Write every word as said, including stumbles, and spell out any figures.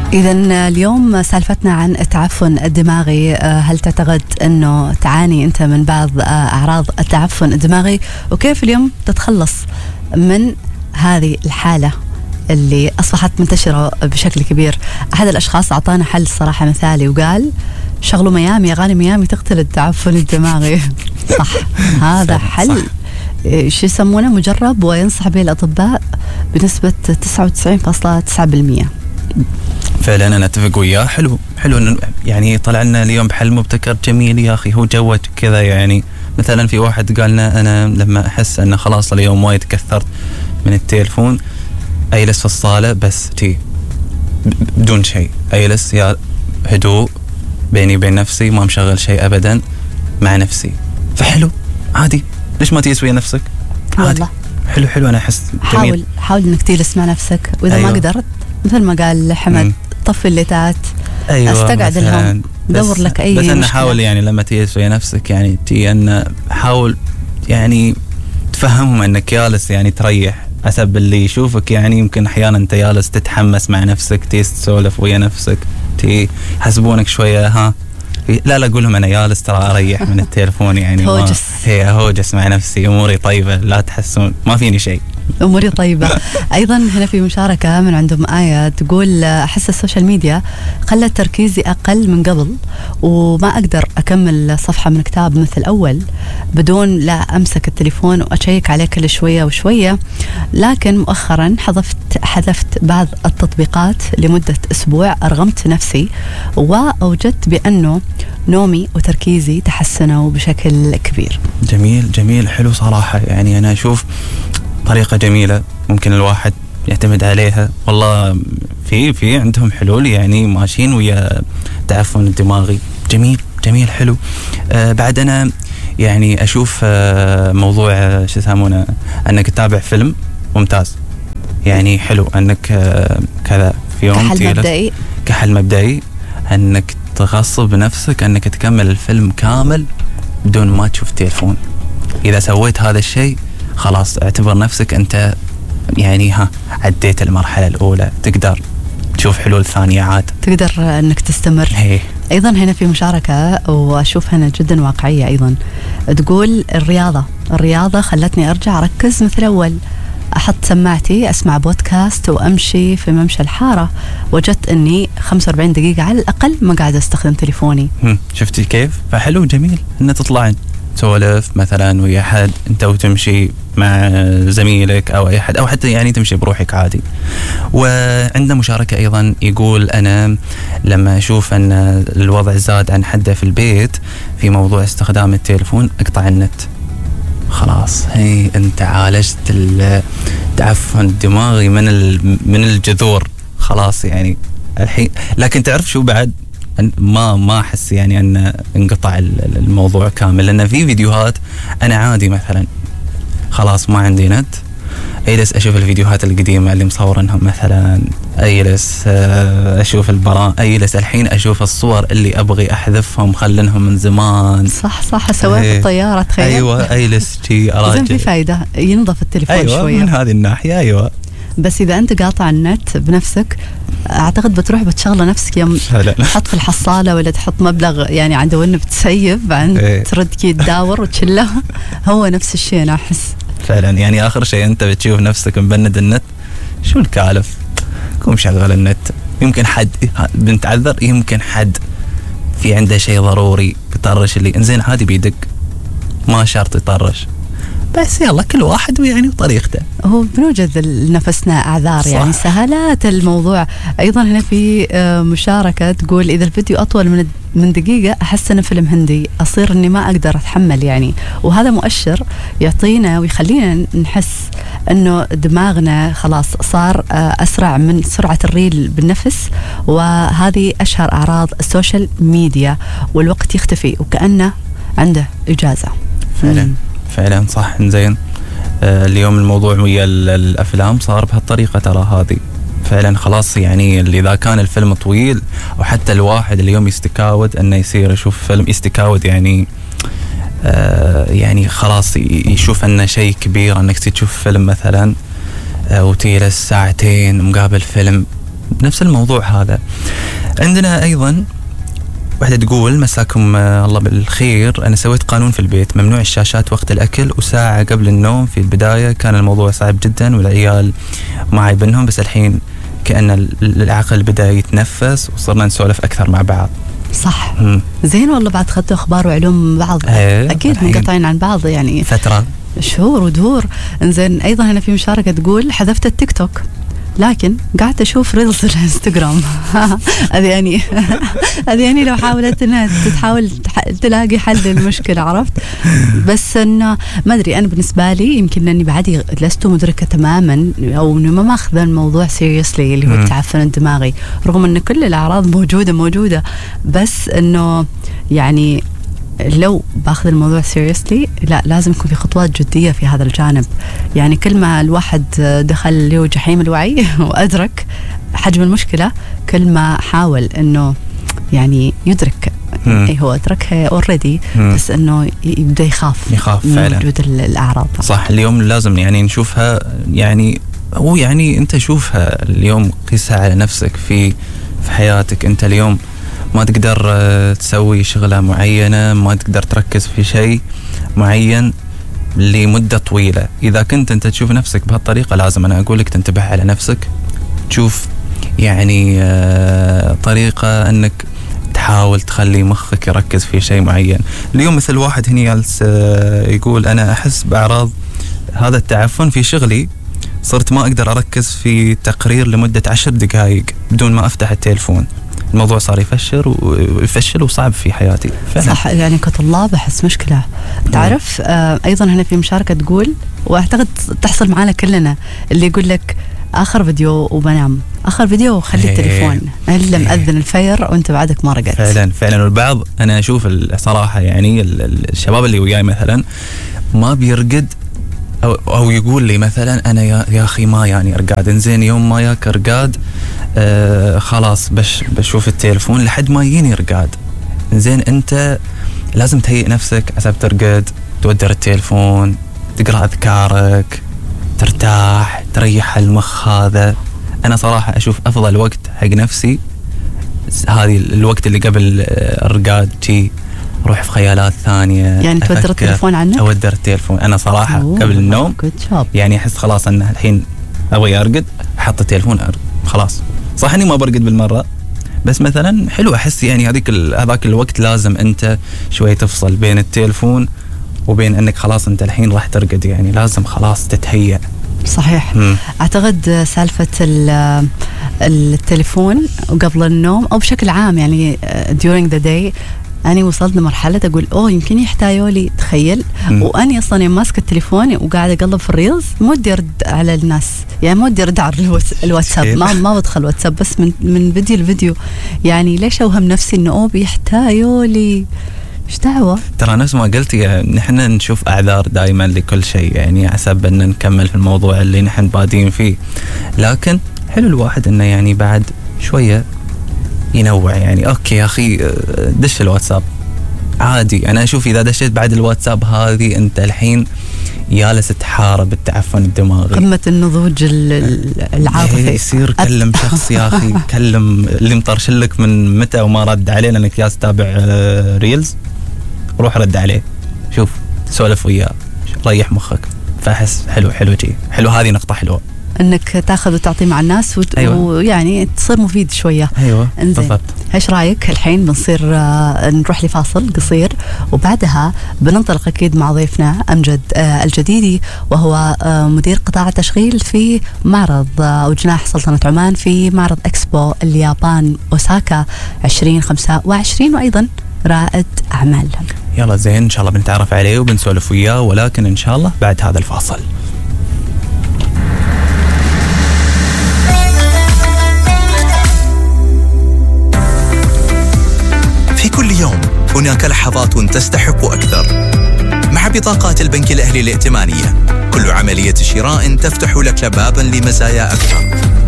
إذا اليوم سالفتنا عن التعفن الدماغي. هل تعتقد أنه تعاني أنت من بعض أعراض التعفن الدماغي، وكيف اليوم تتخلص من هذه الحالة اللي أصبحت منتشرة بشكل كبير؟ أحد الأشخاص أعطانا حل صراحة مثالي وقال شغلوا ميامي، أغاني ميامي تقتل التعفن الدماغي. صح، هذا حل شو يسمونه مجرب وينصح به الأطباء بنسبة تسعة وتسعين فاصلة تسعة بالمئة. فعلا أنا أتفق وياه. حلو حلو يعني طلع لنا اليوم بحل مبتكر جميل يا أخي. هو جوج كذا يعني. مثلا في واحد قالنا أنا لما أحس أنه خلاص اليوم وايد كثرت من التليفون أجلس في الصالة بس تي بدون شيء، أجلس يا هدوء بيني وبين نفسي، ما مشغل شيء أبدا مع نفسي. فحلو عادي، ليش ما تجلس ويا نفسك؟ عادي والله. حلو حلو أنا أحس جميل. حاول حاول إنك تجلس مع نفسك، وإذا أيوة. ما قدرت مثل ما قال حمد مم. طفي الليتات. أيوة استقعد الهم، دور لك أي بس مشكلة. أنا حاول يعني لما تجلس ويا نفسك يعني تي أن حاول يعني تفهمهم أنك جالس يعني تريح، حسب اللي يشوفك يعني. يمكن أحيانا أنت جالس تتحمس مع نفسك، تيس تسولف ويا نفسك، تي حسبونك شوية ها لا لا قولهم أنا جالس ترى أريح من التليفون يعني. هوجس هي هوجس مع نفسي، أموري طيبة، لا تحسون ما فيني شيء، أموري طيبة. أيضا هنا في مشاركة من عندهم آية تقول أحس السوشيال ميديا خلت تركيزي أقل من قبل، وما أقدر أكمل صفحة من كتاب مثل أول بدون لا أمسك التليفون وأشيك عليه كل شوية وشوية. لكن مؤخرا حذفت حذفت بعض التطبيقات لمدة أسبوع، أرغمت نفسي وأوجدت بأنه نومي وتركيزي تحسنوا بشكل كبير. جميل جميل حلو صراحة. يعني أنا أشوف طريقة جميلة ممكن الواحد يعتمد عليها. والله في في عندهم حلول يعني ماشيين ويا التعفن الدماغي. جميل جميل حلو. آه بعد أنا يعني أشوف آه موضوع آه شو يسمونه أنك تتابع فيلم ممتاز. يعني حلو أنك آه كذا في يوم كحل مبدئي كحل مبدئي أنك تغصب نفسك أنك تكمل الفيلم كامل بدون ما تشوف تليفون. إذا سويت هذا الشيء خلاص اعتبر نفسك أنت يعني ها عديت المرحلة الأولى، تقدر تشوف حلول ثانية عاد، تقدر أنك تستمر. هي. أيضا هنا في مشاركة وأشوف هنا جدا واقعية أيضا، تقول الرياضة الرياضة خلتني أرجع أركز مثل أول، أحط سماعتي أسمع بودكاست وأمشي في ممشى الحارة، وجدت أني خمسة وأربعين دقيقة على الأقل ما قاعدة أستخدم تليفوني. شفتي كيف؟ فحلو جميل أن تطلعين سولف مثلا ويا حد انت وتمشي مع زميلك او اي حد، او حتى يعني تمشي بروحك عادي. وعندنا مشاركة ايضا يقول انا لما اشوف ان الوضع زاد عن حده في البيت في موضوع استخدام التليفون اقطع النت. خلاص هي انت عالجت التعفن الدماغي من من الجذور خلاص يعني الحين. لكن تعرف شو بعد؟ ما ما أحس يعني أن انقطع الموضوع كامل، لأن في فيديوهات أنا عادي مثلا خلاص ما عندي نت أجلس أشوف الفيديوهات القديمة اللي مصورنهم مثلا، أجلس أشوف البرامج، أجلس الحين أشوف الصور اللي أبغي أحذفهم خلنهم من زمان. صح صح أسويها في الطيارة تخيل. أيوة أجلس شي أراجع. إذن في فايدة ينظف التليفون أيوة شوية من هذه الناحية. أيوة بس إذا أنت قاطع النت بنفسك أعتقد بتروح بتشغله نفسك يوم تحط في الحصالة ولا تحط مبلغ يعني عنده وإنه بتسيب عن ايه. ترد كي تداور وتشله. هو نفس الشيء أنا أحس فعلا. يعني آخر شيء أنت بتشوف نفسك مبند النت، شو الكالف كم شغل النت. يمكن حد بنتعذر، يمكن حد في عنده شيء ضروري بيطرش اللي إنزين عادي بيدق، ما شرط يطرش، بس يلا كل واحد ويعني وطريقته. هو بنوجد لنفسنا أعذار صح. يعني سهلات الموضوع. أيضا هنا في مشاركة تقول إذا الفيديو أطول من من دقيقة أحس إنه فيلم هندي، أصير إني ما أقدر أتحمل يعني. وهذا مؤشر يعطينا ويخلينا نحس إنه دماغنا خلاص صار أسرع من سرعة الريل بالنفس. وهذه أشهر أعراض السوشيال ميديا، والوقت يختفي وكأنه عنده إجازة. فعلا م. فعلا صح. زين آه اليوم الموضوع ويا الأفلام صار بهالطريقة ترى هذه فعلا خلاص. يعني إذا كان الفيلم طويل وحتى الواحد اليوم يستكاود أنه يصير يشوف فيلم، يستكاود يعني آه يعني خلاص يشوف أنه شيء كبير أنك تشوف فيلم مثلا آه وتجلس ساعتين مقابل فيلم نفس الموضوع هذا. عندنا أيضا واحدة تقول مساكم الله بالخير، أنا سويت قانون في البيت ممنوع الشاشات وقت الأكل وساعة قبل النوم. في البداية كان الموضوع صعب جدا والعيال معي بينهم، بس الحين كأن العقل بدأ يتنفس وصرنا نسولف أكثر مع بعض. صح. مم. زين والله، بعد خدتوا أخبار وعلوم بعض. ايه أكيد منقطعين عن بعض يعني فترة شهور ودهور. إنزين أيضا هنا في مشاركة تقول حذفت التيك توك لكن قاعدة أشوف ريلز الانستغرام. هذه يعني هذه يعني لو حاولت إنها تحاول تلاقي حل للمشكلة، عرفت؟ بس إنه ما أدري، أنا بالنسبة لي يمكن أني بعدي لست مدركة تماما أو إنه ما ماخذ الموضوع سيريسلي اللي هو التعفن الدماغي، رغم إن كل الأعراض موجودة موجودة بس إنه يعني لو باخذ الموضوع سيريسلي لا، لازم يكون في خطوات جدية في هذا الجانب. يعني كل ما الواحد دخل اللي هو جحيم الوعي وأدرك حجم المشكلة، كل ما حاول إنه يعني يدرك أي هو أدركها أوريدي، بس إنه يبدأ يخاف يخاف من فعلا وجود الأعراض. صح. اليوم لازم يعني نشوفها، يعني هو يعني أنت شوفها اليوم، قيسها على نفسك في في حياتك. أنت اليوم ما تقدر تسوي شغلة معينة، ما تقدر تركز في شيء معين لمدة طويلة. إذا كنت أنت تشوف نفسك بهالطريقة، لازم أنا أقولك تنتبه على نفسك، تشوف يعني طريقة أنك تحاول تخلي مخك يركز في شيء معين. اليوم مثل واحد هنا جالس يقول أنا أحس بأعراض هذا التعفن في شغلي، صرت ما أقدر أركز في تقرير لمدة عشر دقائق بدون ما أفتح التليفون. الموضوع صار يفشل ويفشل وصعب في حياتي فعلا. صح. يعني كطلاب أحس مشكلة. تعرف آه أيضا هنا في مشاركة تقول، وأعتقد تحصل معنا كلنا، اللي يقول لك آخر فيديو وبنام، آخر فيديو وخلي هي. التليفون إلا مأذن الفير وأنت بعدك ما رقدت. فعلا فعلا. والبعض أنا أشوف الصراحة يعني الشباب اللي وياي مثلا ما بيرقد، أو, أو يقول لي مثلا أنا يا, يا أخي ما يعني أرقاد. إنزين يوم ما ياك أرقاد آه خلاص بش بشوف التليفون لحد ما يجيني رقاد. إنزين أنت لازم تهيئ نفسك عشان ترقد، تودر التليفون، تقرأ أذكارك، ترتاح، تريح المخ. هذا أنا صراحة أشوف أفضل وقت حق نفسي هذه الوقت اللي قبل الرقاد، تي روح في خيالات ثانية. يعني تودر التليفون عنك؟ أودر التليفون أنا صراحة أوه. قبل النوم. يعني أحس خلاص أنه الحين أبغى أرقد، أحط التليفون أرقد خلاص. صح إني ما برقد بالمرة، بس مثلا حلو أحس يعني هذيك هذاك الوقت لازم أنت شوي تفصل بين التليفون وبين أنك خلاص أنت الحين راح ترقد، يعني لازم خلاص تتهيأ. صحيح. م. أعتقد سالفة التليفون وقبل النوم أو بشكل عام يعني during the day، أنا وصلت لمرحلة أقول أوه يمكن يحتاجوا لي، تخيل. م. وأني أصلاً ماسكة التليفون وقاعدة أقلب في الريلز، ما ودي أرد على الناس، يعني ما ودي أرد على الواتساب، ما ما بدخل واتساب، بس من من فيديو لفيديو. يعني ليش أوهم نفسي إنه أوه بيحتاجوا لي؟ إيش دعوة؟ ترى نفس ما قلتي يعني نحن نشوف أعذار دائما لكل شيء، يعني حسب أن نكمل في الموضوع اللي نحن بادين فيه. لكن حلو الواحد إنه يعني بعد شوية ينوع، يعني أوكي يا أخي دش الواتساب عادي. أنا أشوف إذا دشيت بعد الواتساب هذه أنت الحين جالس تحارب التعفن الدماغي، قمة النضوج العاطفي. يصير كلم شخص يا أخي، كلم اللي مطرشلك من متى وما رد عليه لأنك جالس تتابع ريلز، روح رد عليه، شوف سولف وياه، ريح مخك. فأحس حلو حلو جي حلو، هذه نقطة حلوة انك تاخذ وتعطي مع الناس وت... أيوة. ويعني تصير مفيد شويه. ايوه بالضبط. ايش رايك الحين بنصير آه نروح لفاصل قصير، وبعدها بننطلق اكيد مع ضيفنا امجد آه الجديدي، وهو آه مدير قطاع التشغيل في معرض آه او جناح سلطنه عمان في معرض اكسبو اليابان اوساكا عشرين خمسة وعشرين، وايضا رائد اعمال. يلا زين، ان شاء الله بنتعرف عليه وبنسولف وياه، ولكن ان شاء الله بعد هذا الفاصل. في كل يوم هناك لحظات تستحق أكثر. مع بطاقات البنك الأهلي الائتمانية كل عملية شراء تفتح لك بابا لمزايا أكثر.